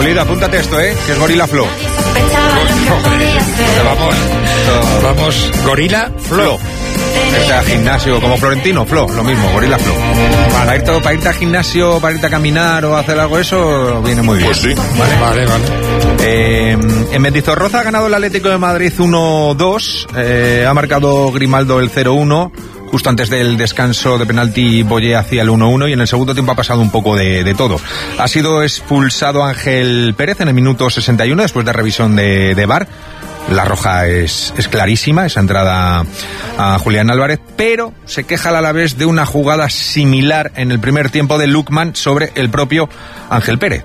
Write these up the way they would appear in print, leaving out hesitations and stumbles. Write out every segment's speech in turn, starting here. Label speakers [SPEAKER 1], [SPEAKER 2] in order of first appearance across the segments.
[SPEAKER 1] Pulido, apúntate esto, que es Gorila Flow.
[SPEAKER 2] Vamos, Gorila Flow.
[SPEAKER 1] O sea, gimnasio como Florentino, Flow, lo mismo, Gorila Flow. Para irte al gimnasio, para irte a caminar o hacer algo eso, viene muy bien.
[SPEAKER 2] Pues sí, vale.
[SPEAKER 1] En Mendizorroza ha ganado el Atlético de Madrid 1-2, ha marcado Grimaldo el 0-1, justo antes del descanso de penalti Boyé hacía el 1-1 y en el segundo tiempo ha pasado un poco de todo. Ha sido expulsado Ángel Pérez en el minuto 61 después de revisión de VAR. La roja es clarísima, esa entrada a Julián Álvarez, pero se queja el Alavés de una jugada similar en el primer tiempo de Lukman sobre el propio Ángel Pérez.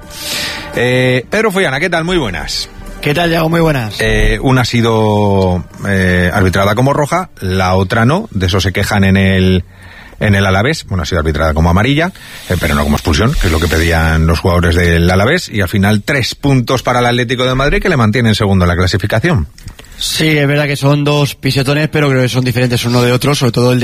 [SPEAKER 1] Pedro Follana, ¿qué tal? Muy buenas.
[SPEAKER 3] ¿Qué tal, Yago? Muy buenas.
[SPEAKER 1] Una ha sido arbitrada como roja, la otra no, de eso se quejan en el Alavés. Bueno, ha sido arbitrada como amarilla, pero no como expulsión, que es lo que pedían los jugadores del Alavés, y al final 3 puntos para el Atlético de Madrid, que le mantiene en segundo en la clasificación.
[SPEAKER 3] Sí, es verdad que son dos pisetones, pero creo que son diferentes uno de otro, sobre todo el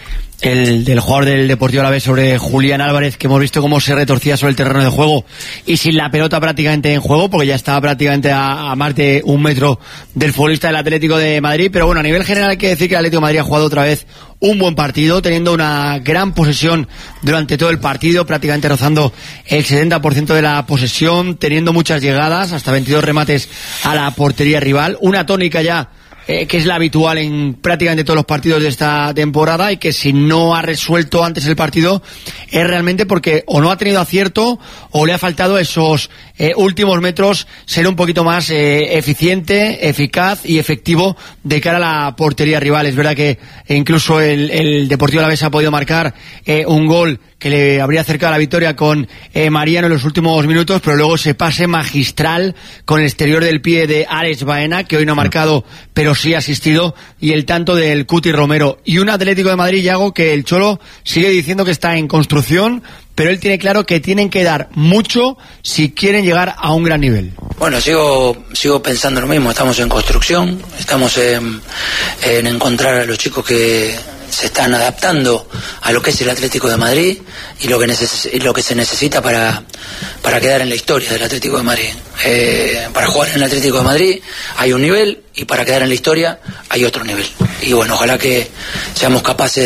[SPEAKER 3] del jugador del Deportivo Alavés sobre Julián Álvarez, que hemos visto cómo se retorcía sobre el terreno de juego y sin la pelota prácticamente en juego, porque ya estaba prácticamente a más de 1 metro del futbolista del Atlético de Madrid. Pero bueno, a nivel general hay que decir que el Atlético de Madrid ha jugado otra vez un buen partido, teniendo una gran posesión durante todo el partido, prácticamente rozando el 70% de la posesión, teniendo muchas llegadas, hasta 22 remates a la portería rival, una tónica ya que es la habitual en prácticamente todos los partidos de esta temporada, y que si no ha resuelto antes el partido es realmente porque o no ha tenido acierto o le ha faltado esos últimos metros ser un poquito más eficiente, eficaz y efectivo de cara a la portería rival. Es verdad que incluso el Deportivo Alavés ha podido marcar un gol que le habría acercado a la victoria con Mariano en los últimos minutos, pero luego ese pase magistral con el exterior del pie de Alex Baena, que hoy no ha marcado pero sí ha asistido, y el tanto del Cuti Romero. Y un Atlético de Madrid, Yago, que el Cholo sigue diciendo que está en construcción, pero él tiene claro que tienen que dar mucho si quieren llegar a un gran nivel.
[SPEAKER 4] Bueno, sigo pensando lo mismo. Estamos en construcción, estamos en encontrar a los chicos que se están adaptando a lo que es el Atlético de Madrid y lo que se necesita para quedar en la historia del Atlético de Madrid. Para jugar en el Atlético de Madrid hay un nivel, y para quedar en la historia hay otro nivel. Y bueno, ojalá que seamos capaces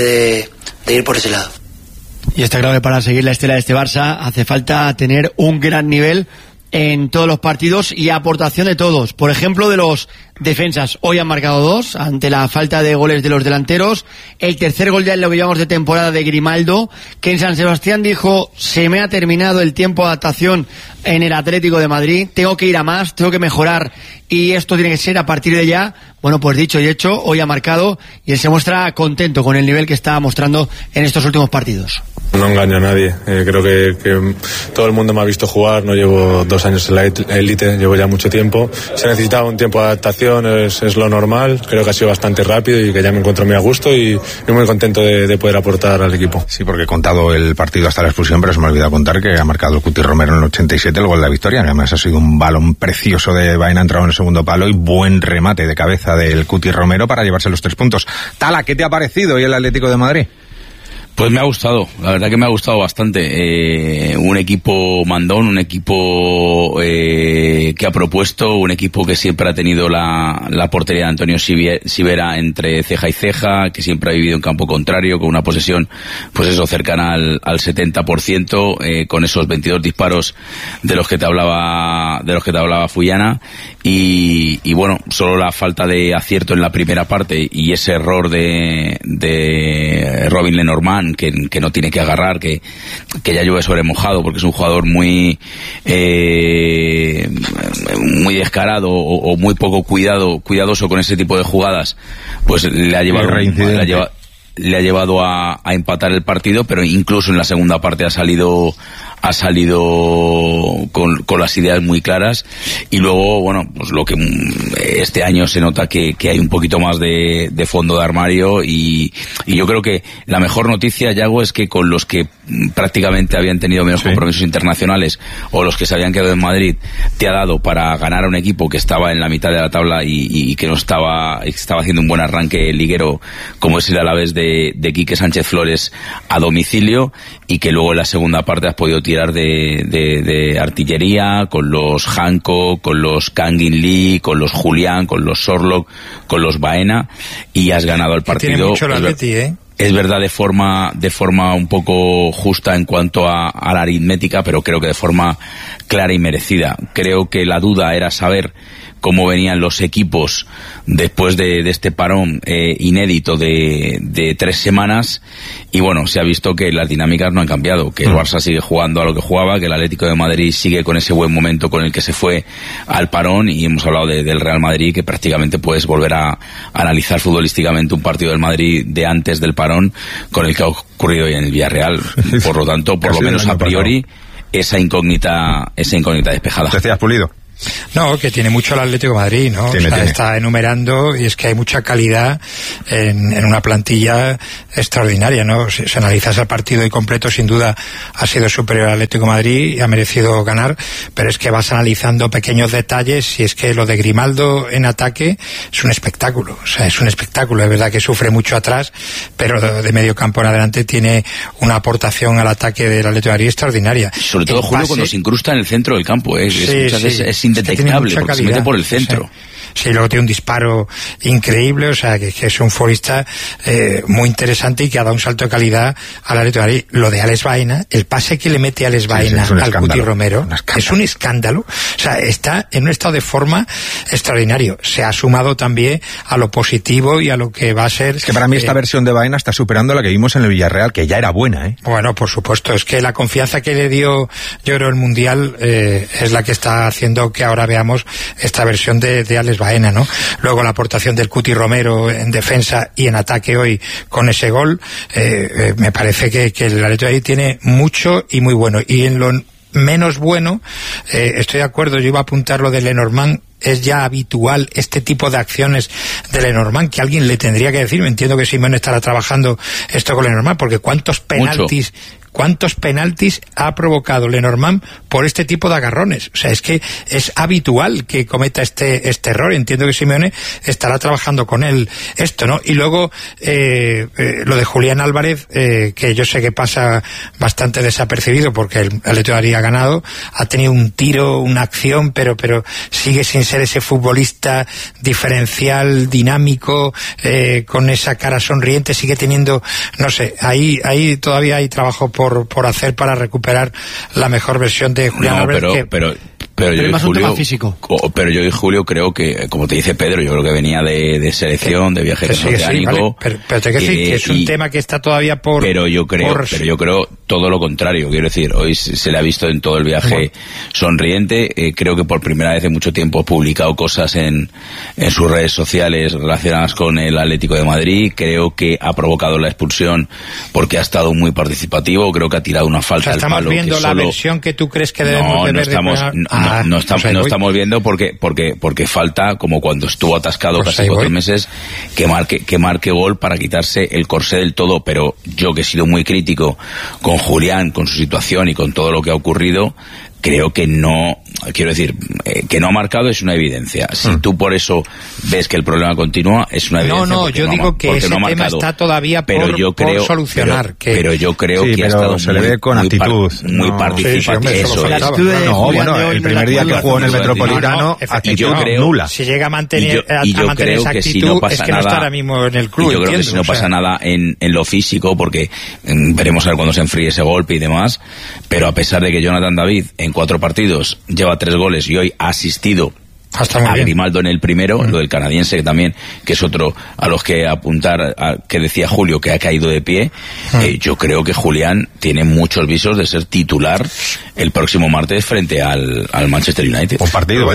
[SPEAKER 4] de ir por ese lado.
[SPEAKER 3] Y está claro que para seguir la estela de este Barça hace falta tener un gran nivel en todos los partidos y aportación de todos. Por ejemplo, de los defensas. Hoy han marcado 2 ante la falta de goles de los delanteros. El tercer gol ya en lo que llevamos de temporada de Grimaldo, que en San Sebastián dijo: se me ha terminado el tiempo de adaptación en el Atlético de Madrid, tengo que ir a más, tengo que mejorar, y esto tiene que ser a partir de ya. Bueno, pues dicho y hecho, hoy ha marcado y él se muestra contento con el nivel que está mostrando en estos últimos partidos.
[SPEAKER 5] No engaño a nadie, creo que todo el mundo me ha visto jugar, no llevo 2 años en la élite, llevo ya mucho tiempo. Se necesitaba un tiempo de adaptación, es lo normal, creo que ha sido bastante rápido y que ya me encuentro muy a gusto y muy contento de poder aportar al equipo.
[SPEAKER 1] Sí, porque he contado el partido hasta la expulsión, pero se me ha olvidado contar que ha marcado el Cuti Romero en el 87 el gol de la victoria, que además ha sido un balón precioso de Baena, entrado en el segundo palo, y buen remate de cabeza del Cuti Romero para llevarse los 3 puntos. Tala, ¿qué te ha parecido hoy el Atlético de Madrid?
[SPEAKER 6] Pues me ha gustado, la verdad que me ha gustado bastante. Un equipo mandón, un equipo que ha propuesto, un equipo que siempre ha tenido la portería de Antonio Sivera entre ceja y ceja, que siempre ha vivido en campo contrario, con una posesión, pues eso, cercana al 70%, con esos 22 disparos de los que te hablaba Follana, y bueno, solo la falta de acierto en la primera parte y ese error de Robin Lenormand, que no tiene que agarrar, que ya llueve sobre mojado, porque es un jugador muy descarado o muy poco cuidadoso con ese tipo de jugadas, pues le ha llevado a empatar el partido, pero incluso en la segunda parte ha salido con las ideas muy claras. Y luego, bueno, pues lo que este año se nota que hay un poquito más de fondo de armario, y yo creo que la mejor noticia, Yago, es que con los que prácticamente habían tenido menos compromisos internacionales, o los que se habían quedado en Madrid, te ha dado para ganar a un equipo que estaba en la mitad de la tabla y que no estaba haciendo un buen arranque liguero, como es el Alavés de Quique Sánchez Flores a domicilio, y que luego en la segunda parte has podido tirar de artillería con los Hanco, con los Kangin Lee, con los Julián, con los Sorlock, con los Baena, y has ganado el partido.
[SPEAKER 2] Tiene mucho el Atleti,
[SPEAKER 6] Es verdad, de forma un poco justa en cuanto a la aritmética, pero creo que de forma clara y merecida. Creo que la duda era saber cómo venían los equipos después de este parón inédito de 3 semanas, y bueno, se ha visto que las dinámicas no han cambiado, que el Barça sigue jugando a lo que jugaba, que el Atlético de Madrid sigue con ese buen momento con el que se fue al parón, y hemos hablado del Real Madrid, que prácticamente puedes volver a analizar futbolísticamente un partido del Madrid de antes del parón con el que ha ocurrido hoy en el Villarreal. Por lo tanto, por lo menos a priori, esa incógnita despejada.
[SPEAKER 1] Decías, Pulido.
[SPEAKER 2] No, que tiene mucho el Atlético de Madrid, ¿no? Está enumerando, y es que hay mucha calidad en una plantilla extraordinaria, ¿no? Si analizas el partido y completo, sin duda ha sido superior al Atlético de Madrid y ha merecido ganar, pero es que vas analizando pequeños detalles, y es que lo de Grimaldo en ataque es un espectáculo, o sea, es un espectáculo. Es verdad que sufre mucho atrás, pero de medio campo en adelante tiene una aportación al ataque del Atlético de Madrid extraordinaria.
[SPEAKER 6] Sobre todo, Julio, cuando se incrusta en el centro del campo, es indetectable, porque se mete por el centro.
[SPEAKER 2] Sí, luego tiene un disparo increíble, o sea, que es un futbolista muy interesante y que ha dado un salto de calidad al Atlético de Madrid. Lo de Alex Baena, el pase que le mete Alex Baena al Cuti Romero, es un escándalo. O sea, está en un estado de forma extraordinario. Se ha sumado también a lo positivo y a lo que va a ser...
[SPEAKER 1] Es que para mí esta versión de Baena está superando la que vimos en el Villarreal, que ya era buena, ¿eh?
[SPEAKER 2] Bueno, por supuesto, es que la confianza que le dio, yo creo, el Mundial, es la que está haciendo que ahora veamos esta versión de Alex Baena, ¿no? Luego la aportación del Cuti Romero en defensa y en ataque hoy con ese gol, me parece que el Atlético de Madrid tiene mucho y muy bueno. Y en lo menos bueno, estoy de acuerdo, yo iba a apuntar lo de Lenormand. Es ya habitual este tipo de acciones de Lenormand, que alguien le tendría que decir. Me entiendo que Simeone estará trabajando esto con Lenormand, porque ¿cuántos penaltis ha provocado Lenormand por este tipo de agarrones? O sea, es que es habitual que cometa este error. Entiendo que Simeone estará trabajando con él esto, ¿no? Y luego lo de Julián Álvarez, que yo sé que pasa bastante desapercibido porque el Atlético de Madrid ha ganado, ha tenido un tiro, una acción, pero sigue sin ser ese futbolista diferencial, dinámico, con esa cara sonriente. Sigue teniendo, no sé, ahí todavía hay trabajo por hacer para recuperar la mejor versión de Julián Álvarez.
[SPEAKER 6] Pero yo,
[SPEAKER 3] más
[SPEAKER 6] Julio,
[SPEAKER 3] un tema físico.
[SPEAKER 6] Pero yo y Julio creo que, como te dice Pedro, yo creo que venía de selección, de viaje transoceánico.
[SPEAKER 2] Vale, pero te quiero decir que es un tema que está todavía
[SPEAKER 6] pero yo creo todo lo contrario. Quiero decir, hoy se le ha visto en todo el viaje sonriente. Creo que por primera vez en mucho tiempo ha publicado cosas en sus redes sociales relacionadas con el Atlético de Madrid. Creo que ha provocado la expulsión porque ha estado muy participativo. Creo que ha tirado una falta al palo.
[SPEAKER 2] ¿Estamos viendo la versión que tú crees que debemos de ver?
[SPEAKER 6] No estamos viendo porque falta, como cuando estuvo atascado casi 4 meses, que marque gol para quitarse el corsé del todo. Pero yo, que he sido muy crítico con Julián, con su situación y con todo lo que ha ocurrido, creo que no, quiero decir, que no ha marcado es una evidencia. Si tú por eso ves que el problema continúa, es una evidencia.
[SPEAKER 2] No, yo digo que ese tema está todavía por solucionar.
[SPEAKER 6] Pero yo creo que ha estado
[SPEAKER 1] se le ve con actitud.
[SPEAKER 6] Muy participativo.
[SPEAKER 1] El primer día que jugó en el Metropolitano, actitud nula.
[SPEAKER 2] Si llega a mantener esa actitud,
[SPEAKER 6] si no pasa
[SPEAKER 2] es que
[SPEAKER 6] nada,
[SPEAKER 2] no está ahora mismo en el club.
[SPEAKER 6] Yo creo que si no pasa nada en lo físico, porque veremos a ver cuando se enfríe ese golpe y demás, pero a pesar de que Jonathan David en 4 partidos lleva 3 goles y hoy ha asistido a Grimaldo en el primero, lo del canadiense también, que es otro a los que apuntar, que decía Julio que ha caído de pie. Yo creo que Julián tiene muchos visos de ser titular el próximo martes frente al Manchester United.
[SPEAKER 1] Un partido,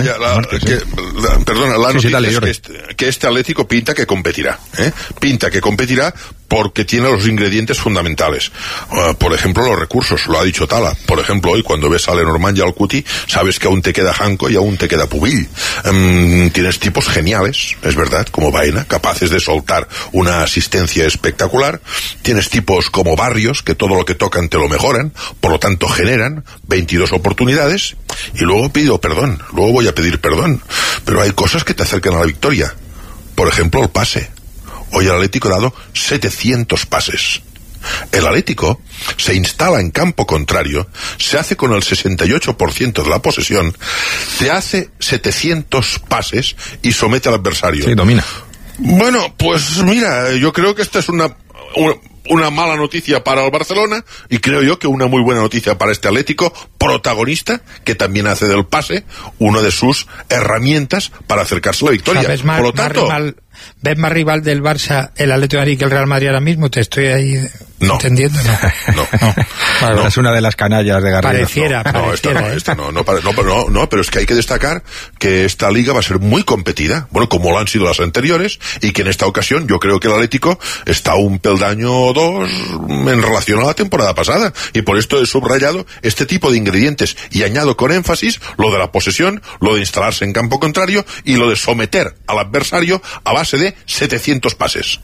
[SPEAKER 7] perdona, la noticia es que este Atlético pinta que competirá, pinta que competirá porque tiene los ingredientes fundamentales. Por ejemplo, los recursos, lo ha dicho Tala. Por ejemplo, hoy cuando ves a Lenormand y al Cuti, sabes que aún te queda Janco y aún te queda Pubill. Tienes tipos geniales, es verdad, como Baena, capaces de soltar una asistencia espectacular. Tienes tipos como Barrios, que todo lo que tocan te lo mejoran, por lo tanto generan 22 oportunidades. Y luego voy a pedir perdón. Pero hay cosas que te acercan a la victoria. Por ejemplo, el pase. Hoy el Atlético ha dado 700 pases. El Atlético se instala en campo contrario, se hace con el 68% de la posesión, te hace 700 pases y somete al adversario.
[SPEAKER 1] Sí, domina.
[SPEAKER 7] Bueno, pues mira, yo creo que esta es una mala noticia para el Barcelona y creo yo que una muy buena noticia para este Atlético protagonista, que también hace del pase una de sus herramientas para acercarse a la victoria.
[SPEAKER 2] ¿Sabes
[SPEAKER 7] Por lo tanto,
[SPEAKER 2] ¿ves más rival del Barça el Atlético de Madrid que el Real Madrid ahora mismo? Te estoy ahí entendiendo.
[SPEAKER 7] No.
[SPEAKER 1] Bueno, es una de las canallas de Garrido.
[SPEAKER 2] Pareciera.
[SPEAKER 7] No, pero es que hay que destacar que esta liga va a ser muy competida, bueno, como lo han sido las anteriores, y que en esta ocasión yo creo que el Atlético está un peldaño o dos en relación a la temporada pasada, y por esto he subrayado este tipo de ingredientes, y añado con énfasis lo de la posesión, lo de instalarse en campo contrario y lo de someter al adversario a base de 700 pases.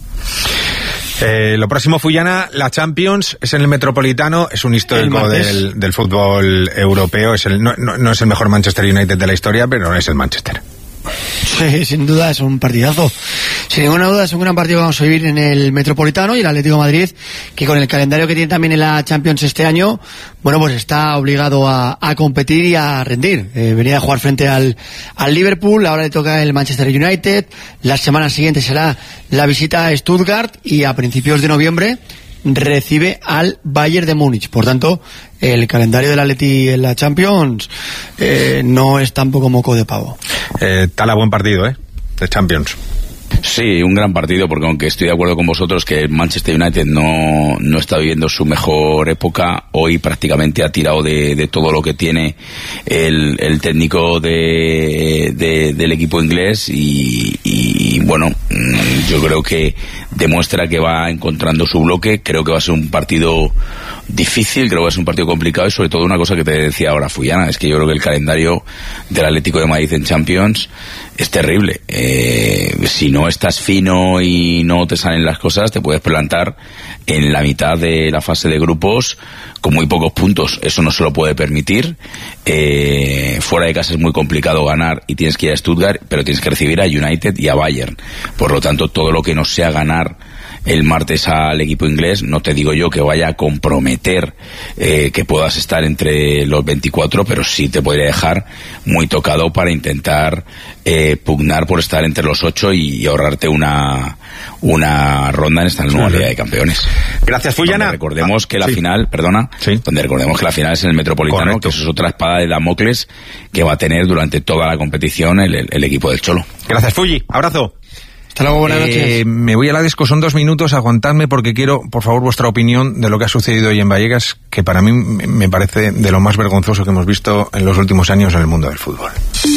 [SPEAKER 1] Lo próximo, Fullana, la Champions, es en el Metropolitano, es un histórico del fútbol europeo, no es el mejor Manchester United de la historia, pero no es el Manchester.
[SPEAKER 3] Sí, sin duda es un partidazo. Sin ninguna duda es un gran partido que vamos a vivir en el Metropolitano, y el Atlético de Madrid, que con el calendario que tiene también en la Champions este año, bueno, pues está obligado a competir y a rendir. Venía a jugar frente al Liverpool, ahora le toca el Manchester United, la semana siguiente será la visita a Stuttgart y a principios de noviembre recibe al Bayern de Múnich. Por tanto, el calendario del Atleti en la Champions no es tampoco moco de pavo.
[SPEAKER 1] Tala, buen partido, de Champions.
[SPEAKER 6] Sí, un gran partido, porque aunque estoy de acuerdo con vosotros que el Manchester United no está viviendo su mejor época, hoy prácticamente ha tirado de todo lo que tiene el técnico del equipo inglés y bueno, yo creo que demuestra que va encontrando su bloque. Creo que va a ser un partido difícil, creo que va a ser un partido complicado, y sobre todo una cosa que te decía ahora, Fullana, es que yo creo que el calendario del Atlético de Madrid en Champions es terrible. Si no estás fino y no te salen las cosas, te puedes plantar en la mitad de la fase de grupos con muy pocos puntos. Eso no se lo puede permitir. Fuera de casa es muy complicado ganar y tienes que ir a Stuttgart, pero tienes que recibir a United y a Bayern. Por lo tanto, todo lo que no sea ganar el martes al equipo inglés, no te digo yo que vaya a comprometer que puedas estar entre los 24, pero sí te podría dejar muy tocado para intentar pugnar por estar entre los 8 y ahorrarte una ronda en esta nueva Liga de Campeones.
[SPEAKER 1] Gracias, Fullana.
[SPEAKER 6] Donde recordemos que la final, donde recordemos que la final es en el Metropolitano. Correcto. Que eso es otra espada de Damocles que va a tener durante toda la competición el equipo del Cholo.
[SPEAKER 1] Gracias, Fulli. Abrazo.
[SPEAKER 3] Hasta luego, buenas noches.
[SPEAKER 1] Me voy a la disco, son 2 minutos, aguantadme porque quiero, por favor, vuestra opinión de lo que ha sucedido hoy en Vallecas, que para mí me parece de lo más vergonzoso que hemos visto en los últimos años en el mundo del fútbol.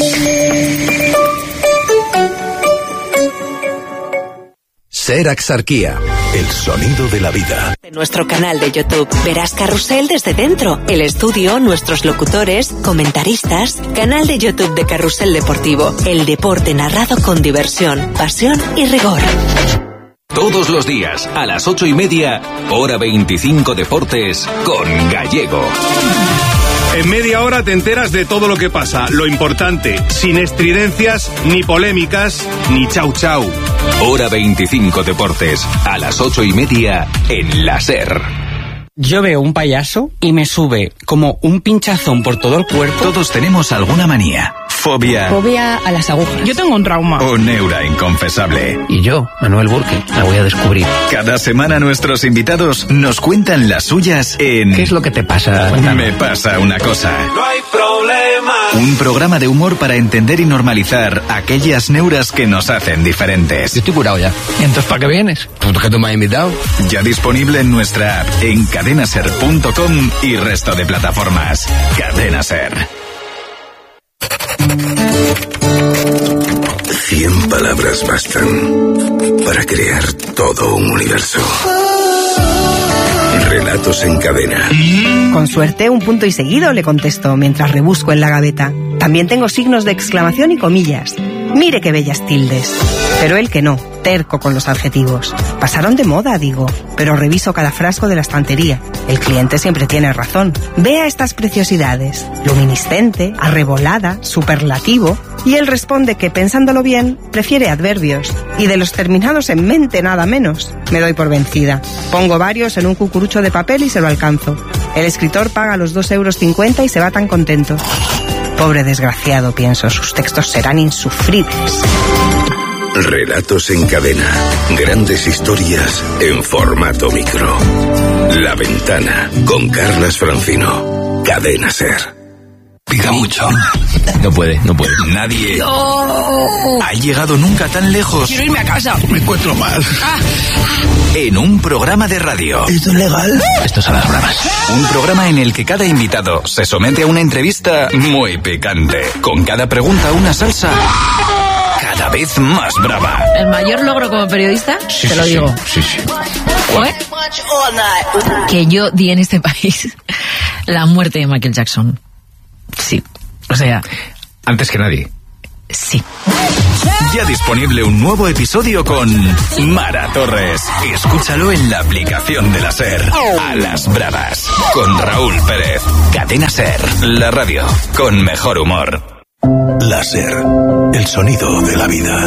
[SPEAKER 8] Ser Axarquía, el sonido de la vida.
[SPEAKER 9] En nuestro canal de YouTube verás Carrusel desde dentro, el estudio, nuestros locutores, comentaristas, canal de YouTube de Carrusel Deportivo, el deporte narrado con diversión, pasión y rigor.
[SPEAKER 8] Todos los días, a las 8:30, Hora 25 Deportes, con Gallego.
[SPEAKER 10] En media hora te enteras de todo lo que pasa, lo importante, sin estridencias, ni polémicas, ni chau chau.
[SPEAKER 8] Hora 25 Deportes, a las 8:30, en la SER.
[SPEAKER 11] Yo veo un payaso y me sube como un pinchazón por todo el cuerpo.
[SPEAKER 8] Todos tenemos alguna manía. Fobia.
[SPEAKER 12] Fobia a las agujas.
[SPEAKER 13] Yo tengo un trauma.
[SPEAKER 8] O neura inconfesable.
[SPEAKER 14] Y yo, Manuel Burke, la voy a descubrir.
[SPEAKER 8] Cada semana nuestros invitados nos cuentan las suyas en...
[SPEAKER 14] ¿Qué es lo que te pasa?
[SPEAKER 8] Me pasa una cosa.
[SPEAKER 15] No hay problema.
[SPEAKER 8] Un programa de humor para entender y normalizar aquellas neuras que nos hacen diferentes.
[SPEAKER 14] Yo estoy curado ya.
[SPEAKER 11] ¿Y entonces para qué vienes?
[SPEAKER 14] ¿Por qué tú me has invitado?
[SPEAKER 8] Ya disponible en nuestra app, en cadenaser.com y resto de plataformas. Cadena Ser.
[SPEAKER 12] 100 palabras bastan para crear todo un universo. Relatos en cadena.
[SPEAKER 13] Con suerte, un punto y seguido, le contesto mientras rebusco en la gaveta. También tengo signos de exclamación y comillas. Mire qué bellas tildes. Pero él que no, terco con los adjetivos. Pasaron de moda, digo, pero reviso cada frasco de la estantería. El cliente siempre tiene razón. Vea estas preciosidades. Luminiscente, arrebolada, superlativo. Y él responde que, pensándolo bien, prefiere adverbios. Y de los terminados en mente nada menos. Me doy por vencida. Pongo varios en un cucurucho de papel y se lo alcanzo. El escritor paga los 2,50 € y se va tan contento. Pobre desgraciado, pienso, sus textos serán insufribles.
[SPEAKER 12] Relatos en cadena. Grandes historias en formato micro. La Ventana, con Carlas Francino. Cadena SER.
[SPEAKER 8] Pida mucho. No puede. Nadie ha llegado nunca tan lejos.
[SPEAKER 16] Quiero irme a casa.
[SPEAKER 8] Me encuentro mal. En un programa de radio.
[SPEAKER 16] ¿Esto es legal?
[SPEAKER 8] Esto es a las bravas. Un programa en el que cada invitado se somete a una entrevista muy picante. Con cada pregunta una salsa cada vez más brava.
[SPEAKER 17] ¿El mayor logro como periodista?
[SPEAKER 8] Sí,
[SPEAKER 17] te lo digo.
[SPEAKER 8] Sí.
[SPEAKER 17] ¿Fue? Que yo di en este país la muerte de Michael Jackson. Sí. O sea...
[SPEAKER 1] Antes que nadie.
[SPEAKER 17] Sí.
[SPEAKER 8] Ya disponible un nuevo episodio con Mara Torres. Escúchalo en la aplicación de la SER. A las bravas. Con Raúl Pérez. Cadena SER. La radio con mejor humor.
[SPEAKER 12] La SER. El sonido de la vida.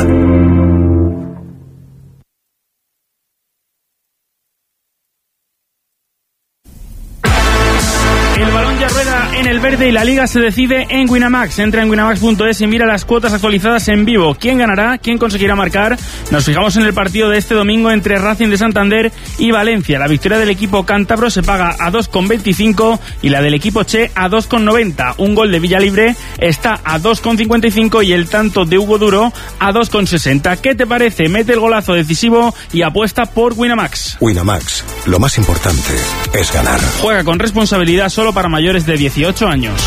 [SPEAKER 18] El balón ya rueda en el verde y la liga se decide en Winamax. Entra en winamax.es y mira las cuotas actualizadas en vivo. ¿Quién ganará? ¿Quién conseguirá marcar? Nos fijamos en el partido de este domingo entre Racing de Santander y Valencia. La victoria del equipo cántabro se paga a 2,25 y la del equipo Che a 2,90. Un gol de Villalibre está a 2,55 y el tanto de Hugo Duro a 2,60. ¿Qué te parece? Mete el golazo decisivo y apuesta por Winamax.
[SPEAKER 12] Winamax. Lo más importante es ganar.
[SPEAKER 18] Juega con responsabilidad, solo para mayores de 18 años.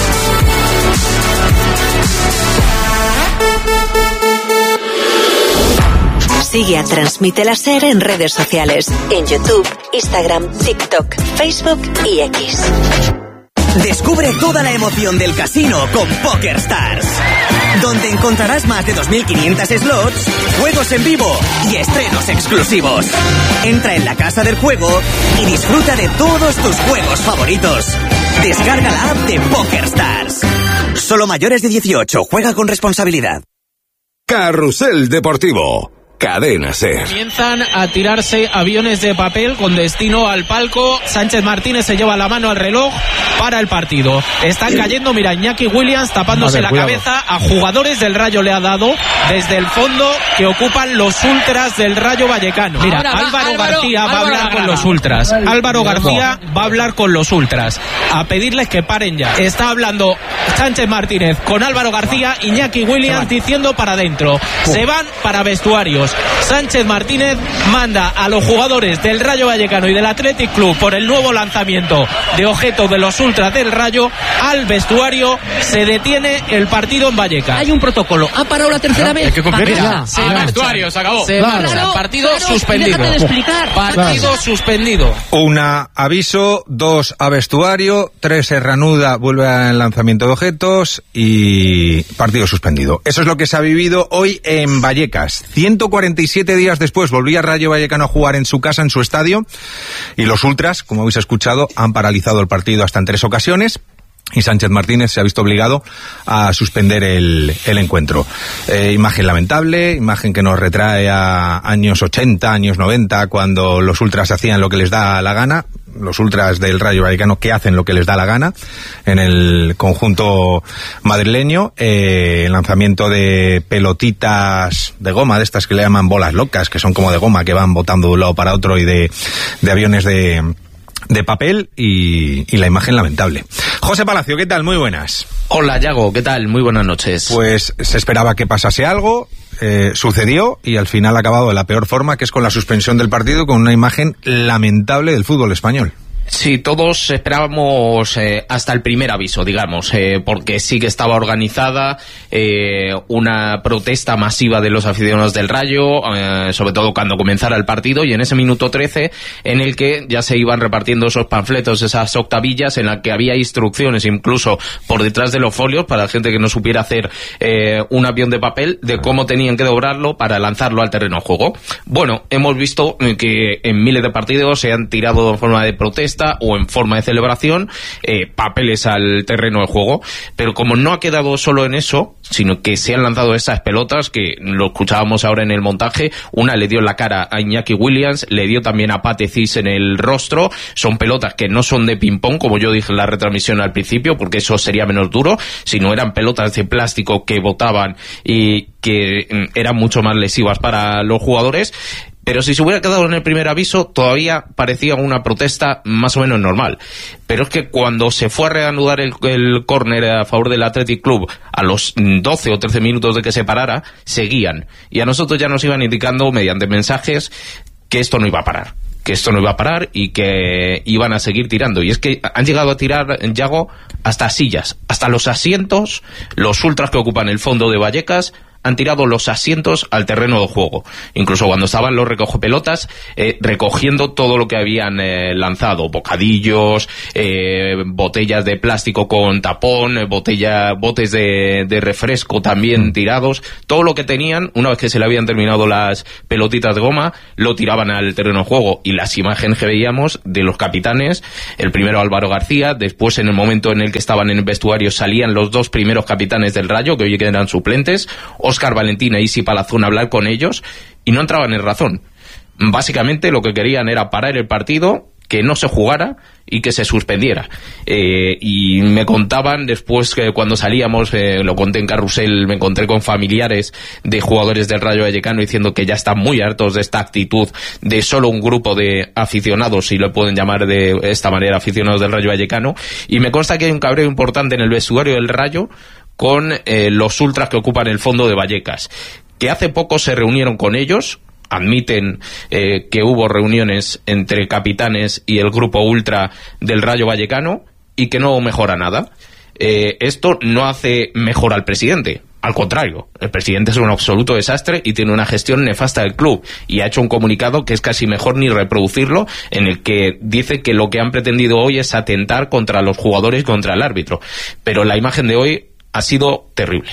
[SPEAKER 9] Sigue a Transmite la SER en redes sociales, en YouTube, Instagram, TikTok, Facebook y X.
[SPEAKER 19] Descubre toda la emoción del casino con PokerStars, donde encontrarás más de 2.500 slots, juegos en vivo y estrenos exclusivos. Entra en la casa del juego y disfruta de todos tus juegos favoritos. Descarga la app de PokerStars. Solo mayores de 18. Juega con responsabilidad.
[SPEAKER 12] Carrusel Deportivo. Cadena SER.
[SPEAKER 20] Comienzan a tirarse aviones de papel con destino al palco. Sánchez Martínez se lleva la mano al reloj para el partido. Están cayendo, mira, Iñaki Williams tapándose la cabeza. A jugadores del Rayo le ha dado desde el fondo que ocupan los ultras del Rayo Vallecano. Mira, Álvaro García va a hablar con los ultras. Álvaro García va a hablar con los ultras a pedirles que paren ya. Está hablando Sánchez Martínez con Álvaro García, Iñaki Williams diciendo para adentro. Se van para vestuarios. Sánchez Martínez manda a los jugadores del Rayo Vallecano y del Athletic Club por el nuevo lanzamiento de objetos de los ultras del Rayo al vestuario. Se detiene el partido en Vallecas.
[SPEAKER 17] Hay un protocolo. Ha parado la tercera vez.
[SPEAKER 20] Hay que cumplir ya.
[SPEAKER 17] Se
[SPEAKER 20] Al vestuario, se acabó.
[SPEAKER 17] Se marcha. Partido suspendido.
[SPEAKER 20] Déjate de explicar. Partido suspendido.
[SPEAKER 1] 1 aviso, 2 a vestuario, 3 se reanuda, vuelve al lanzamiento de objetos y partido suspendido. Eso es lo que se ha vivido hoy en Vallecas. 147 días después volvía Rayo Vallecano a jugar en su casa, en su estadio, y los ultras, como habéis escuchado, han paralizado el partido hasta en 3 ocasiones. Y Sánchez Martínez se ha visto obligado a suspender el encuentro. Imagen lamentable, imagen que nos retrae a años 80, años 90, cuando los ultras hacían lo que les da la gana. Los ultras del Rayo Vallecano que hacen lo que les da la gana en el conjunto madrileño. El lanzamiento de pelotitas de goma, de estas que le llaman bolas locas, que son como de goma, que van botando de un lado para otro, y de aviones de papel, y la imagen lamentable. José Palacio, ¿qué tal? Muy buenas.
[SPEAKER 21] Hola, Yago, ¿qué tal? Muy buenas noches.
[SPEAKER 1] Pues se esperaba que pasase algo, sucedió, y al final ha acabado de la peor forma, que es con la suspensión del partido, con una imagen lamentable del fútbol español.
[SPEAKER 21] Sí, todos esperábamos hasta el primer aviso, digamos, porque sí que estaba organizada una protesta masiva de los aficionados del Rayo, sobre todo cuando comenzara el partido, y en ese minuto 13 en el que ya se iban repartiendo esos panfletos, esas octavillas en las que había instrucciones incluso por detrás de los folios para la gente que no supiera hacer un avión de papel de cómo tenían que doblarlo para lanzarlo al terreno de juego. Bueno, hemos visto que en miles de partidos se han tirado en forma de protesta o en forma de celebración papeles al terreno de juego, pero como no ha quedado solo en eso, sino que se han lanzado esas pelotas que lo escuchábamos ahora en el montaje. Una le dio en la cara a Iñaki Williams, le dio también a Pate Cis en el rostro. Son pelotas que no son de ping-pong, como yo dije en la retransmisión al principio, porque eso sería menos duro, sino eran pelotas de plástico que botaban y que eran mucho más lesivas para los jugadores. Pero si se hubiera quedado en el primer aviso, todavía parecía una protesta más o menos normal. Pero es que cuando se fue a reanudar el córner a favor del Athletic Club, a los 12 o 13 minutos de que se parara, seguían. Y a nosotros ya nos iban indicando mediante mensajes que esto no iba a parar. Que esto no iba a parar y que iban a seguir tirando. Y es que han llegado a tirar, Yago, hasta sillas, hasta los asientos. Los ultras que ocupan el fondo de Vallecas han tirado los asientos al terreno de juego. Incluso cuando estaban los recogepelotas recogiendo todo lo que habían lanzado. Bocadillos, botellas de plástico con tapón, botes de refresco también tirados. Todo lo que tenían, una vez que se le habían terminado las pelotitas de goma, lo tiraban al terreno de juego. Y las imágenes que veíamos de los capitanes, el primero Álvaro García, después en el momento en el que estaban en el vestuario salían los dos primeros capitanes del Rayo, que hoy eran suplentes, Óscar Valentín e Isi Palazón, a hablar con ellos, y no entraban en razón. Básicamente lo que querían era parar el partido, que no se jugara y que se suspendiera. Y me contaban después que cuando salíamos, lo conté en Carrusel, me encontré con familiares de jugadores del Rayo Vallecano diciendo que ya están muy hartos de esta actitud de solo un grupo de aficionados, si lo pueden llamar de esta manera, aficionados del Rayo Vallecano, y me consta que hay un cabreo importante en el vestuario del Rayo con los ultras que ocupan el fondo de Vallecas, que hace poco se reunieron con ellos. Admiten que hubo reuniones entre capitanes y el grupo ultra del Rayo Vallecano y que no mejora nada. Esto no hace mejor al presidente, al contrario, el presidente es un absoluto desastre y tiene una gestión nefasta del club, y ha hecho un comunicado que es casi mejor ni reproducirlo, en el que dice que lo que han pretendido hoy es atentar contra los jugadores y contra el árbitro. Pero la imagen de hoy ha sido terrible.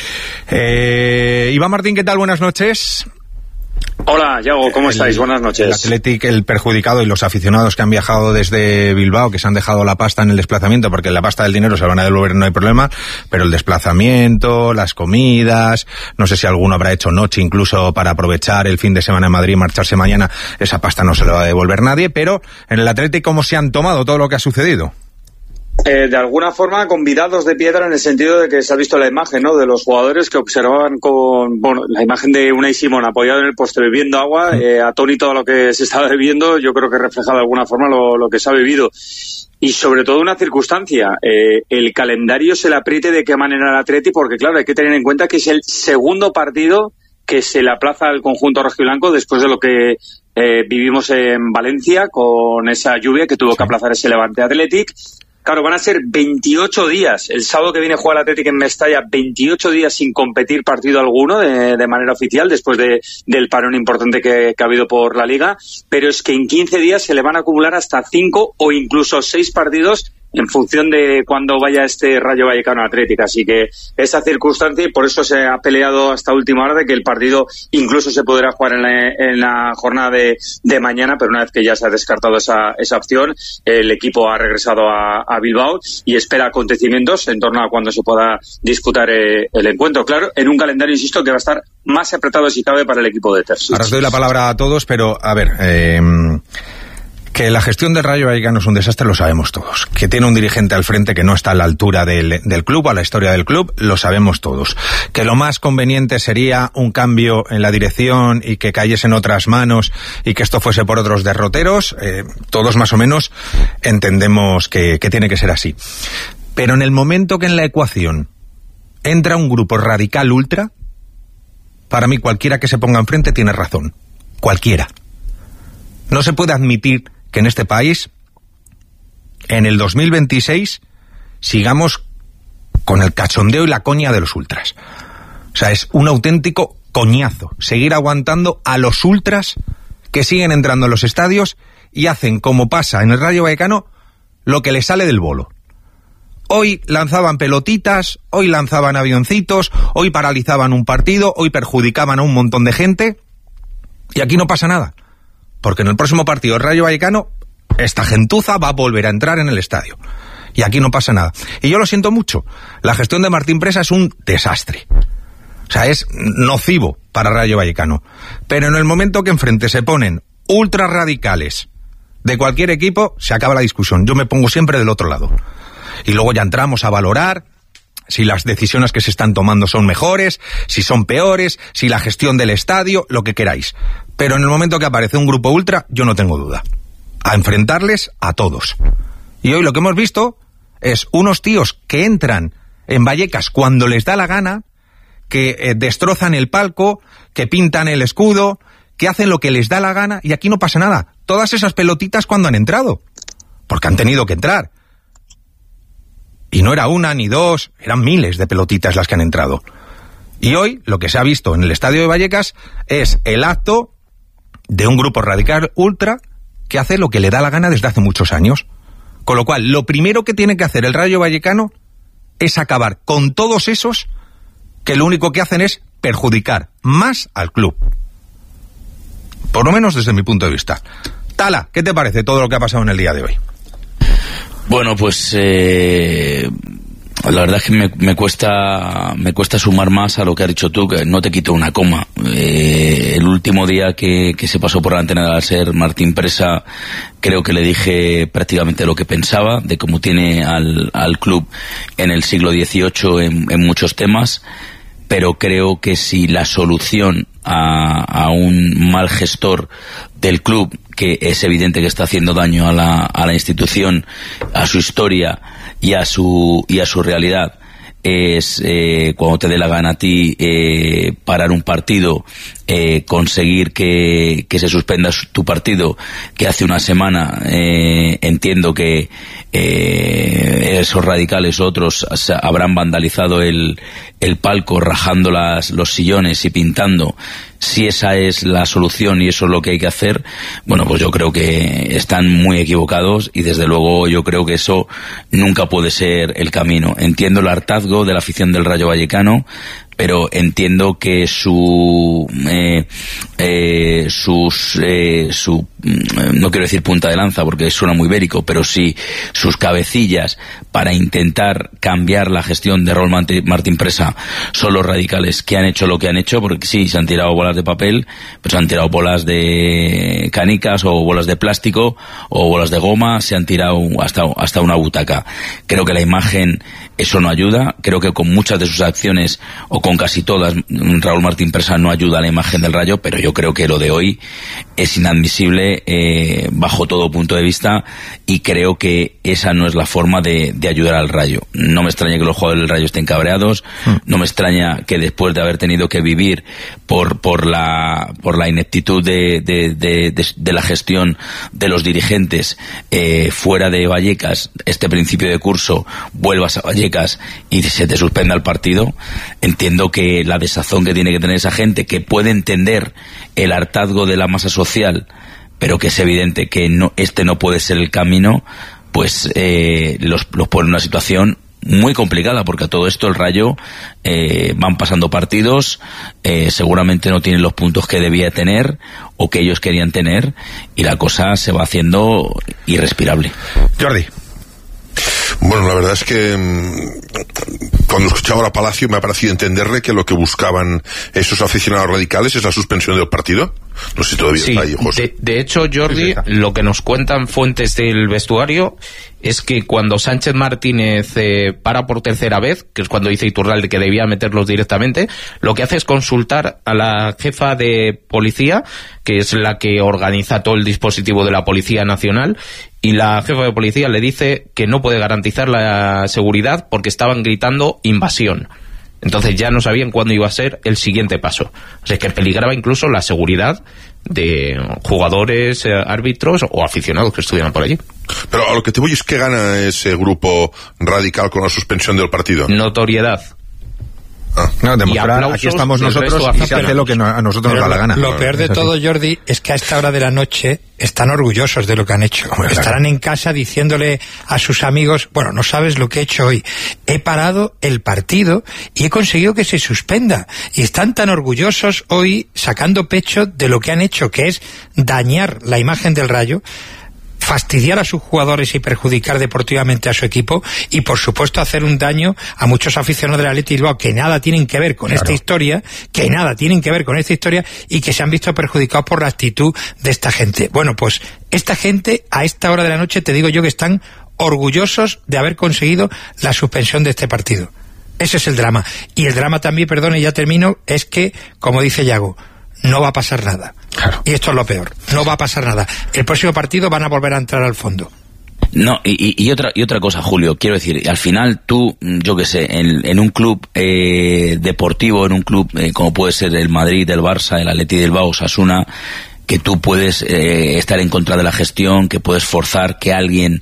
[SPEAKER 1] Iván Martín, ¿qué tal? Buenas noches.
[SPEAKER 16] Hola, Yago, ¿cómo estáis? Buenas noches.
[SPEAKER 1] El Athletic, el perjudicado, y los aficionados que han viajado desde Bilbao, que se han dejado la pasta en el desplazamiento, porque la pasta del dinero se van a devolver, no hay problema, pero el desplazamiento, las comidas, no sé si alguno habrá hecho noche incluso para aprovechar el fin de semana en Madrid y marcharse mañana, esa pasta no se la va a devolver nadie. Pero en el Athletic, ¿cómo se han tomado todo lo que ha sucedido?
[SPEAKER 16] De alguna forma convidados de piedra, en el sentido de que se ha visto la imagen, ¿no?, de los jugadores que observaban la imagen de Unai Simón apoyado en el poste bebiendo agua, atónito a lo que se estaba bebiendo. Yo creo que refleja de alguna forma lo que se ha vivido. Y sobre todo una circunstancia, el calendario se le apriete de qué manera al Atleti, porque claro, hay que tener en cuenta que es el segundo partido que se le aplaza al conjunto rojiblanco después de lo que vivimos en Valencia con esa lluvia que tuvo que aplazar ese Levante Athletic. Claro, van a ser 28 días. El sábado que viene juega el Athletic en Mestalla, 28 días sin competir partido alguno de manera oficial, después del parón importante que ha habido por la Liga. Pero es que en 15 días se le van a acumular hasta 5 o incluso 6 partidos en función de cuándo vaya este Rayo Vallecano Athletic. Así que esa circunstancia, y por eso se ha peleado hasta última hora de que el partido incluso se podrá jugar en la jornada de mañana, pero una vez que ya se ha descartado esa opción, el equipo ha regresado a Bilbao y espera acontecimientos en torno a cuándo se pueda disputar el encuentro. Claro, en un calendario, insisto, que va a estar más apretado si cabe para el equipo de Terzic.
[SPEAKER 1] Ahora os doy la palabra a todos, pero a ver... Que la gestión del Rayo Vallecano es un desastre, lo sabemos todos. Que tiene un dirigente al frente que no está a la altura del club, a la historia del club, lo sabemos todos. Que lo más conveniente sería un cambio en la dirección y que cayese en otras manos y que esto fuese por otros derroteros, todos más o menos entendemos que tiene que ser así. Pero en el momento que en la ecuación entra un grupo radical ultra, para mí cualquiera que se ponga enfrente tiene razón. Cualquiera. No se puede admitir que en este país en el 2026 sigamos con el cachondeo y la coña de los ultras. O sea, es un auténtico coñazo seguir aguantando a los ultras que siguen entrando en los estadios y hacen, como pasa en el Rayo Vallecano, lo que les sale del bolo. Hoy lanzaban pelotitas, hoy lanzaban avioncitos, hoy paralizaban un partido, hoy perjudicaban a un montón de gente, y aquí no pasa nada, porque en el próximo partido del Rayo Vallecano esta gentuza va a volver a entrar en el estadio. Y aquí no pasa nada. Y yo lo siento mucho. La gestión de Martín Presa es un desastre. O sea, es nocivo para Rayo Vallecano. Pero en el momento que enfrente se ponen ultras radicales de cualquier equipo, se acaba la discusión. Yo me pongo siempre del otro lado. Y luego ya entramos a valorar si las decisiones que se están tomando son mejores, si son peores, si la gestión del estadio, lo que queráis. Pero en el momento que aparece un grupo ultra, yo no tengo duda. A enfrentarles a todos. Y hoy lo que hemos visto es unos tíos que entran en Vallecas cuando les da la gana, que destrozan el palco, que pintan el escudo, que hacen lo que les da la gana, y aquí no pasa nada. Todas esas pelotitas cuando han entrado, porque han tenido que entrar. Y no era una ni dos, eran miles de pelotitas las que han entrado. Y hoy lo que se ha visto en el estadio de Vallecas es el acto de un grupo radical ultra que hace lo que le da la gana desde hace muchos años. Con lo cual, lo primero que tiene que hacer el Rayo Vallecano es acabar con todos esos que lo único que hacen es perjudicar más al club. Por lo menos desde mi punto de vista. Tala, ¿qué te parece todo lo que ha pasado en el día de hoy?
[SPEAKER 6] Bueno, pues la verdad es que me cuesta sumar más a lo que has dicho tú, que no te quito una coma. El último día que se pasó por la antena de la SER, Martín Presa, creo que le dije prácticamente lo que pensaba, de cómo tiene al club en el siglo XVIII en muchos temas, pero creo que si la solución a un mal gestor del club, que es evidente que está haciendo daño a la institución, a su historia y a su realidad, es cuando te dé la gana a ti parar un partido, conseguir que se suspenda tu partido, que hace una semana entiendo que esos radicales otros habrán vandalizado el palco, rajando los sillones y pintando. Si esa es la solución y eso es lo que hay que hacer, bueno, pues yo creo que están muy equivocados y desde luego yo creo que eso nunca puede ser el camino. Entiendo el hartazgo de la afición del Rayo Vallecano, pero entiendo que su no quiero decir punta de lanza porque suena muy bélico, pero sí sus cabecillas para intentar cambiar la gestión de Raúl Martín Presa son los radicales que han hecho lo que han hecho, porque sí, se han tirado bolas de papel, pero se han tirado bolas de canicas o bolas de plástico o bolas de goma, se han tirado hasta una butaca. Creo que la imagen, eso no ayuda. Creo que con muchas de sus acciones, o con casi todas, Raúl Martín Presa no ayuda a la imagen del Rayo, pero yo creo que lo de hoy es inadmisible bajo todo punto de vista, y creo que esa no es la forma de ayudar al Rayo. No me extraña que los jugadores del Rayo estén cabreados, no me extraña que después de haber tenido que vivir por la ineptitud de la gestión de los dirigentes fuera de Vallecas, este principio de curso, vuelvas a Vallecas y se te suspenda el partido. Entiendo que la desazón que tiene que tener esa gente, que puede entender el hartazgo de la masa social, pero que es evidente que este no puede ser el camino, pues los pone en una situación muy complicada, porque a todo esto el Rayo van pasando partidos, seguramente no tienen los puntos que debía tener o que ellos querían tener, y la cosa se va haciendo irrespirable.
[SPEAKER 1] Jordi.
[SPEAKER 7] Bueno, la verdad es que cuando escuchaba a Palacio me ha parecido entenderle que lo que buscaban esos aficionados radicales es la suspensión del partido. No sé si todavía está ahí, José.
[SPEAKER 21] De hecho, Jordi, lo que nos cuentan fuentes del vestuario es que cuando Sánchez Martínez para por tercera vez, que es cuando dice Iturralde que debía meterlos directamente, lo que hace es consultar a la jefa de policía, que es la que organiza todo el dispositivo de la Policía Nacional, y la jefa de policía le dice que no puede garantizar la seguridad porque estaban gritando invasión. Entonces ya no sabían cuándo iba a ser el siguiente paso. O sea, que peligraba incluso la seguridad de jugadores, árbitros o aficionados que estuvieran por allí.
[SPEAKER 7] Pero a lo que te voy es que gana ese grupo radical con la suspensión del partido.
[SPEAKER 21] Notoriedad.
[SPEAKER 1] No, demostrar, aquí estamos nosotros y se hace lo que a nosotros nos da la gana.
[SPEAKER 2] Lo peor de todo, Jordi, es que a esta hora de la noche están orgullosos de lo que han hecho. Estarán en casa diciéndole a sus amigos, bueno, no sabes lo que he hecho hoy. He parado el partido y he conseguido que se suspenda. Y están tan orgullosos hoy sacando pecho de lo que han hecho, que es dañar la imagen del Rayo, fastidiar a sus jugadores y perjudicar deportivamente a su equipo y, por supuesto, hacer un daño a muchos aficionados del Athletic Bilbao que nada tienen que ver con esta historia, y que se han visto perjudicados por la actitud de esta gente. Bueno, pues esta gente, a esta hora de la noche, te digo yo que están orgullosos de haber conseguido la suspensión de este partido. Ese es el drama. Y el drama también, perdón, y ya termino, es que, como dice Yago, no va a pasar nada. Claro. Y esto es lo peor. No va a pasar nada. El próximo partido van a volver a entrar al fondo.
[SPEAKER 6] No, y otra cosa, Julio, quiero decir, al final tú, yo qué sé, en un club deportivo, en un club como puede ser el Madrid, el Barça, el Athletic Bilbao, Osasuna, que tú puedes estar en contra de la gestión, que puedes forzar que alguien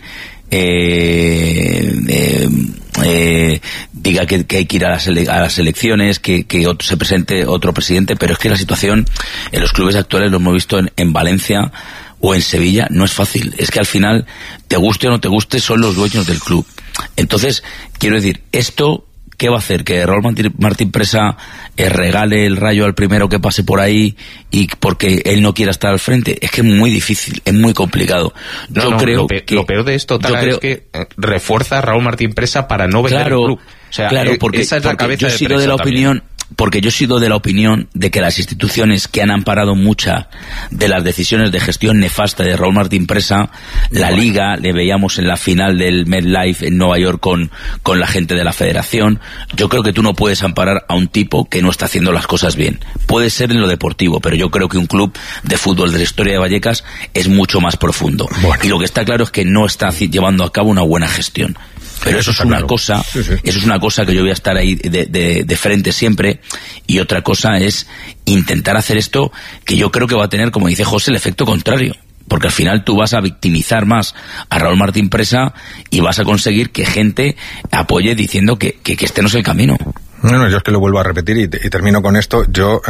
[SPEAKER 6] diga que hay que ir a las elecciones, que se presente otro presidente, pero es que la situación en los clubes actuales, lo hemos visto en Valencia o en Sevilla, no es fácil. Es que al final, te guste o no te guste, son los dueños del club. Entonces, quiero decir, esto, ¿qué va a hacer? ¿Que Raúl Martín Presa regale el Rayo al primero que pase por ahí y porque él no quiera estar al frente? Es que es muy difícil, es muy complicado. Yo creo que
[SPEAKER 21] lo peor de esto es que refuerza a Raúl Martín Presa para no vender el club. O sea,
[SPEAKER 6] porque
[SPEAKER 21] esa es la cabeza
[SPEAKER 6] yo he sido de la opinión. Porque yo he sido de la opinión de que las instituciones que han amparado muchas de las decisiones de gestión nefasta de Raúl Martín Presa, la Liga, le veíamos en la final del MetLife en Nueva York con la gente de la Federación. Yo creo que tú no puedes amparar a un tipo que no está haciendo las cosas bien. Puede ser en lo deportivo, pero yo creo que un club de fútbol de la historia de Vallecas es mucho más profundo. Bueno. Y lo que está claro es que no está llevando a cabo una buena gestión. Pero eso es una cosa, eso es una cosa que yo voy a estar ahí de frente siempre, y otra cosa es intentar hacer esto que yo creo que va a tener, como dice José, el efecto contrario. Porque al final tú vas a victimizar más a Raúl Martín Presa y vas a conseguir que gente apoye diciendo que este no es el camino.
[SPEAKER 1] No, yo es que lo vuelvo a repetir y termino con esto. Yo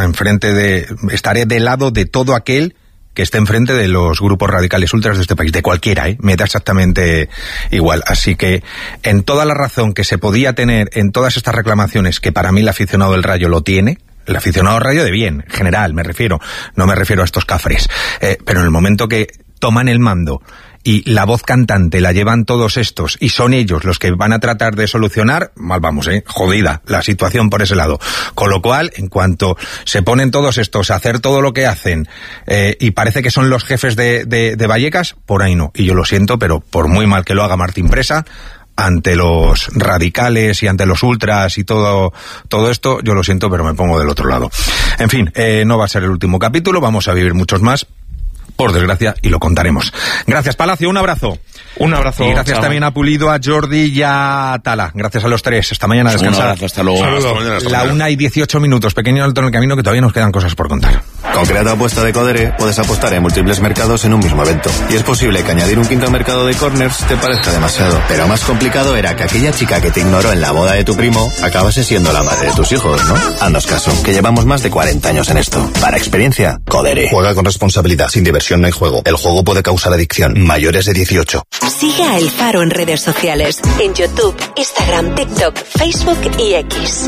[SPEAKER 1] estaré del lado de todo aquel que esté enfrente de los grupos radicales ultras de este país, de cualquiera, me da exactamente igual. Así que, en toda la razón que se podía tener en todas estas reclamaciones, que para mí el aficionado del Rayo lo tiene, el aficionado del Rayo de bien, general, no me refiero a estos cafres, pero en el momento que toman el mando y la voz cantante la llevan todos estos y son ellos los que van a tratar de solucionar, mal vamos, jodida la situación por ese lado. Con lo cual, en cuanto se ponen todos estos a hacer todo lo que hacen y parece que son los jefes de Vallecas, por ahí no. Y yo lo siento, pero por muy mal que lo haga Martín Presa, ante los radicales y ante los ultras y todo esto, yo lo siento, pero me pongo del otro lado. En fin, no va a ser el último capítulo, vamos a vivir muchos más, por desgracia, y lo contaremos. Gracias, Palacio, un abrazo.
[SPEAKER 21] Un abrazo.
[SPEAKER 1] Y gracias también a Pulido, a Jordi y a Tala. Gracias a los tres. Esta mañana a descansar.
[SPEAKER 6] Un abrazo, hasta luego.
[SPEAKER 1] La 1:18, pequeño alto en el camino, que todavía nos quedan cosas por contar.
[SPEAKER 4] Con Creata Apuesta de Codere puedes apostar en múltiples mercados en un mismo evento. Y es posible que añadir un quinto mercado de corners te parezca demasiado. Pero más complicado era que aquella chica que te ignoró en la boda de tu primo acabase siendo la madre de tus hijos, ¿no? Haznos caso, que llevamos más de 40 años en esto. Para experiencia, Codere. Juega con responsabilidad. Sin diversión no hay juego. El juego puede causar adicción. Mayores de 18.
[SPEAKER 9] Sigue a El Faro en redes sociales. En YouTube, Instagram, TikTok, Facebook y X.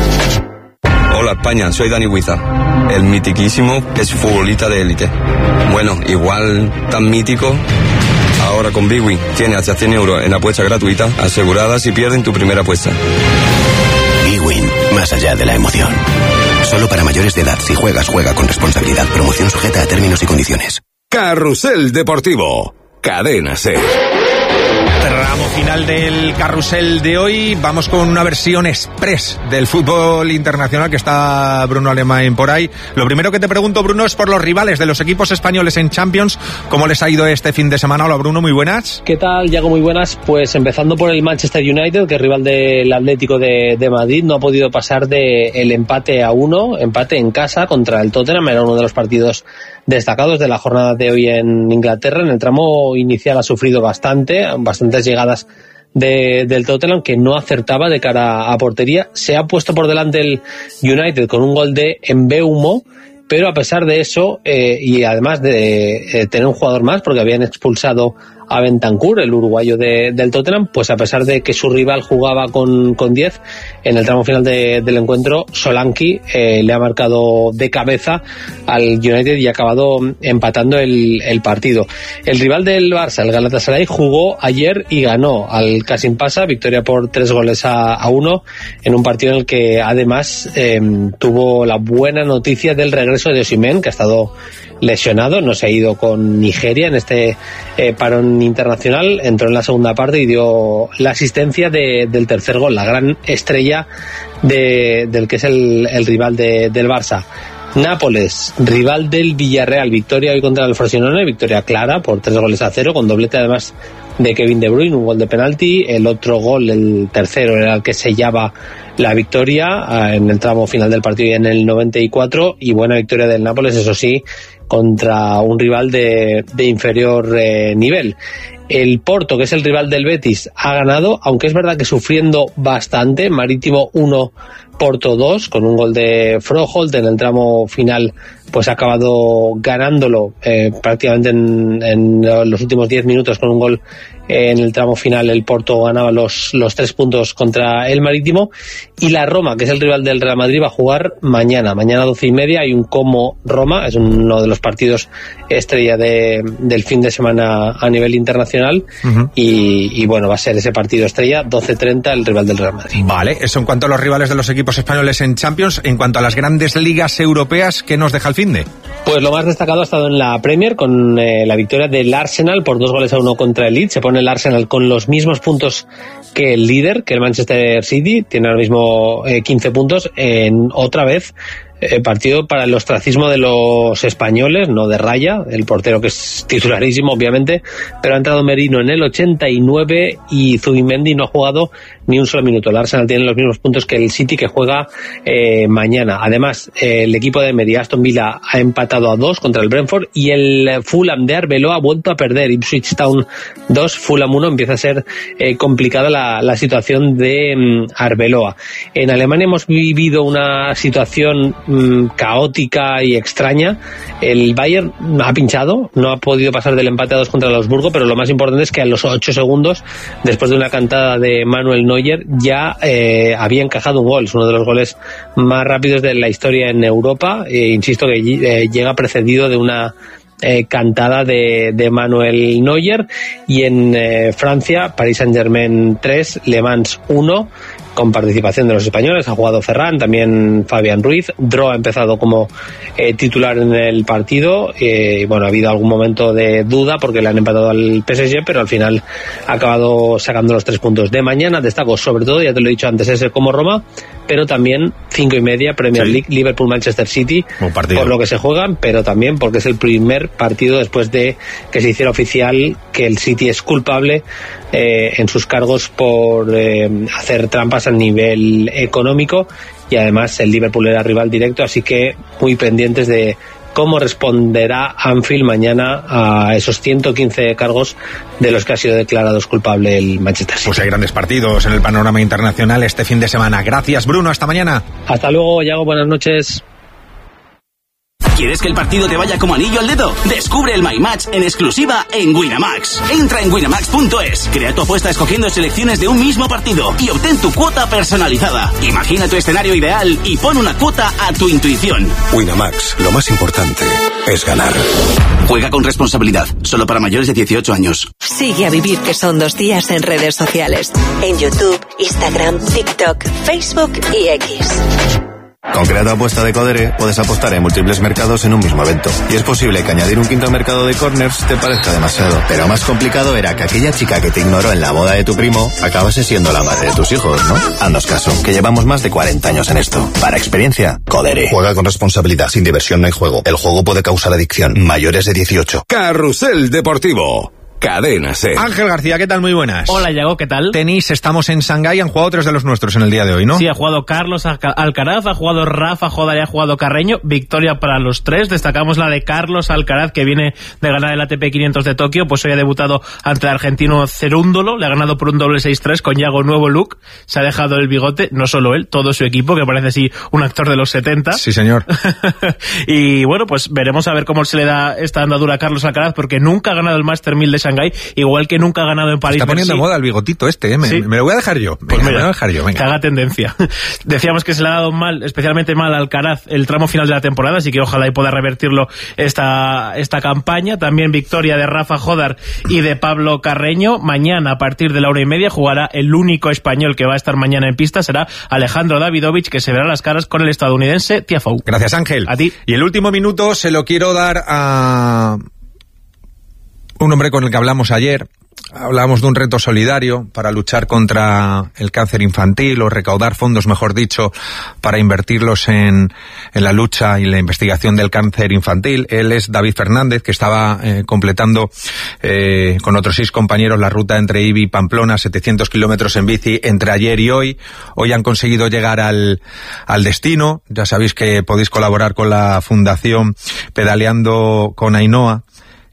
[SPEAKER 22] Hola España, soy Dani Huiza, el mitiquísimo exfutbolista de élite. Bueno, igual tan mítico, ahora con Bwin tiene hasta 100 euros en apuesta gratuita asegurada si pierden tu primera apuesta.
[SPEAKER 4] Bwin, más allá de la emoción. Solo para mayores de edad. Si juegas, juega con responsabilidad. Promoción sujeta a términos y condiciones.
[SPEAKER 8] Carrusel Deportivo, Cadena SER.
[SPEAKER 1] Tramo final del carrusel de hoy. Vamos con una versión express del fútbol internacional, que está Bruno Alemán por ahí. Lo primero que te pregunto, Bruno, es por los rivales de los equipos españoles en Champions. ¿Cómo les ha ido este fin de semana? Hola, Bruno, muy buenas.
[SPEAKER 3] ¿Qué tal, Yago? Muy buenas. Pues empezando por el Manchester United, que es rival del Atlético de Madrid, no ha podido pasar del empate a 1, empate en casa contra el Tottenham. Era uno de los partidos destacados de la jornada de hoy en Inglaterra. En el tramo inicial ha sufrido bastantes llegadas del Tottenham, que no acertaba de cara a portería. Se ha puesto por delante el United con un gol de Mbeumo, pero a pesar de eso, y además de tener un jugador más, porque habían expulsado a Bentancur, el uruguayo del Tottenham, pues a pesar de que su rival jugaba con 10, en el tramo final del encuentro, Solanke le ha marcado de cabeza al United y ha acabado empatando el partido. El rival del Barça, el Galatasaray, jugó ayer y ganó al Kasim Pasa, victoria por 3-1, en un partido en el que además tuvo la buena noticia del regreso de Osimhen, que ha estado lesionado, no se ha ido con Nigeria en este parón internacional, entró en la segunda parte y dio la asistencia del tercer gol, la gran estrella del que es el rival del Barça. Nápoles, rival del Villarreal, victoria hoy contra el Frosinone, victoria clara por 3-0, con doblete además de Kevin De Bruyne, un gol de penalti. El otro gol, el tercero, era el que sellaba la victoria en el tramo final del partido y en el 94, y buena victoria del Nápoles, eso sí, contra un rival de inferior nivel. El Porto, que es el rival del Betis, ha ganado, aunque es verdad que sufriendo bastante. Marítimo 1, Porto 2, con un gol de Froholt. En el tramo final pues ha acabado ganándolo prácticamente en los últimos 10 minutos, con un gol en el tramo final. El Porto ganaba los 3 puntos contra el Marítimo. Y la Roma, que es el rival del Real Madrid, va a jugar mañana 12:30. Hay un Como-Roma, es uno de los partidos estrella del fin de semana a nivel internacional. Y bueno, va a ser ese partido estrella, 12:30, el rival del Real Madrid.
[SPEAKER 1] Vale, eso en cuanto a los rivales de los equipos españoles en Champions. En cuanto a las grandes ligas europeas, ¿qué nos deja el finde?
[SPEAKER 3] Pues lo más destacado ha estado en la Premier, con la victoria del Arsenal por 2-1 contra el Leeds. Se pone el Arsenal con los mismos puntos que el líder, que el Manchester City, tiene ahora mismo 15 puntos, en otra vez partido para el ostracismo de los españoles, no de Raya, el portero, que es titularísimo obviamente, pero ha entrado Merino en el 89 y Zubimendi no ha jugado ni un solo minuto. El Arsenal tiene los mismos puntos que el City, que juega mañana. Además, el equipo de Emery, Aston Villa, ha empatado a 2 contra el Brentford, y el Fulham de Arbeloa ha vuelto a perder. Ipswich Town 2, Fulham 1. Empieza a ser complicada la situación de Arbeloa. En Alemania hemos vivido una situación caótica y extraña. El Bayern ha pinchado, no ha podido pasar del empate a 2 contra el Augsburgo, pero lo más importante es que a los 8 segundos, después de una cantada de Manuel Neuer, ya había encajado un gol. Es uno de los goles más rápidos de la historia en Europa. Insisto que llega precedido de una cantada de Manuel Neuer. Y en Francia, Paris Saint-Germain 3, Le Mans 1, con participación de los españoles. Ha jugado Ferran, también Fabián Ruiz. Dro ha empezado como titular en el partido. Bueno, ha habido algún momento de duda porque le han empatado al PSG, pero al final ha acabado sacando los 3 puntos. De mañana destaco sobre todo, ya te lo he dicho antes, ese como Roma, pero también 5:30 Premier League, Liverpool-Manchester City, por lo que se juegan, pero también porque es el primer partido después de que se hiciera oficial que el City es culpable en sus cargos por hacer trampas a nivel económico, y además el Liverpool era rival directo, así que muy pendientes de cómo responderá Anfield mañana a esos 115 cargos de los que ha sido declarados culpable el Manchester City.
[SPEAKER 1] Pues hay grandes partidos en el panorama internacional este fin de semana. Gracias, Bruno, hasta mañana.
[SPEAKER 3] Hasta luego, Yago, buenas noches.
[SPEAKER 5] ¿Quieres que el partido te vaya como anillo al dedo? Descubre el My Match en exclusiva en Winamax. Entra en winamax.es, crea tu apuesta escogiendo selecciones de un mismo partido y obtén tu cuota personalizada. Imagina tu escenario ideal y pon una cuota a tu intuición.
[SPEAKER 12] Winamax, lo más importante es ganar.
[SPEAKER 5] Juega con responsabilidad, solo para mayores de 18 años.
[SPEAKER 9] Sigue a Vivir, que son 2 días, en redes sociales. En YouTube, Instagram, TikTok, Facebook y X.
[SPEAKER 4] Con Crea tu apuesta de Codere puedes apostar en múltiples mercados en un mismo evento. Y es posible que añadir un quinto mercado de corners te parezca demasiado. Pero más complicado era que aquella chica que te ignoró en la boda de tu primo acabase siendo la madre de tus hijos, ¿no? Haznos caso, que llevamos más de 40 años en esto. Para experiencia, Codere.
[SPEAKER 10] Juega con responsabilidad. Sin diversión no hay juego. El juego puede causar adicción. Mayores de 18.
[SPEAKER 8] Carrusel Deportivo. Cadena SER.
[SPEAKER 1] Ángel García, ¿qué tal? Muy buenas.
[SPEAKER 15] Hola, Yago, ¿qué tal?
[SPEAKER 1] Tenis, estamos en Shanghái, han jugado 3 de los nuestros en el día de hoy, ¿no?
[SPEAKER 15] Sí, ha jugado Carlos Alcaraz, ha jugado Rafa Joda y ha jugado Carreño. Victoria para los 3. Destacamos la de Carlos Alcaraz, que viene de ganar el ATP 500 de Tokio, pues hoy ha debutado ante el argentino Cerúndolo, le ha ganado por un doble 6-3 con Yago nuevo look, se ha dejado el bigote, no solo él, todo su equipo, que parece así un actor de los 70.
[SPEAKER 1] Sí, señor.
[SPEAKER 15] Y bueno, pues veremos a ver cómo se le da esta andadura a Carlos Alcaraz, porque nunca ha ganado el Master 1000 de Shanghái, igual que nunca ha ganado en París.
[SPEAKER 1] Está poniendo de moda el bigotito este, ¿eh?
[SPEAKER 15] Sí.
[SPEAKER 1] Me lo voy a dejar yo. Venga,
[SPEAKER 15] Pues mira,
[SPEAKER 1] me lo voy a dejar yo, venga.
[SPEAKER 15] Que haga tendencia. Decíamos que se le ha dado mal, especialmente mal a Alcaraz el tramo final de la temporada, así que ojalá y pueda revertirlo esta campaña. También victoria de Rafa Jodar y de Pablo Carreño. Mañana, a partir de la 1:30, jugará el único español que va a estar mañana en pista, será Alejandro Davidovich, que se verá las caras con el estadounidense Tiafoe.
[SPEAKER 1] Gracias, Ángel.
[SPEAKER 15] A ti.
[SPEAKER 1] Y el último minuto se lo quiero dar a un hombre con el que hablamos ayer. Hablábamos de un reto solidario para luchar contra el cáncer infantil, o recaudar fondos, mejor dicho, para invertirlos en la lucha y la investigación del cáncer infantil. Él es David Fernández, que estaba completando con otros 6 compañeros la ruta entre Ibi y Pamplona, 700 kilómetros en bici entre ayer y hoy. Hoy han conseguido llegar al destino. Ya sabéis que podéis colaborar con la Fundación Pedaleando con Ainhoa.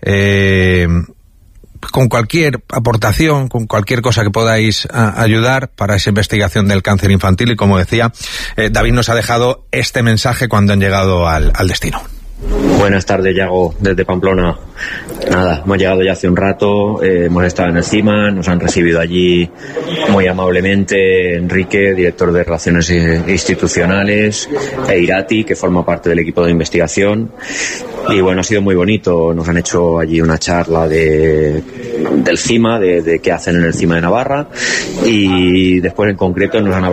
[SPEAKER 1] Con cualquier aportación, con cualquier cosa que podáis ayudar para esa investigación del cáncer infantil. Y como decía, David nos ha dejado este mensaje cuando han llegado al destino.
[SPEAKER 23] Buenas tardes, Yago, desde Pamplona. Nada, hemos llegado ya hace un rato, hemos estado en el CIMA, nos han recibido allí muy amablemente Enrique, director de Relaciones Institucionales, e Irati, que forma parte del equipo de investigación. Y bueno, ha sido muy bonito, nos han hecho allí una charla del CIMA, de qué hacen en el CIMA de Navarra, y después en concreto nos han hablado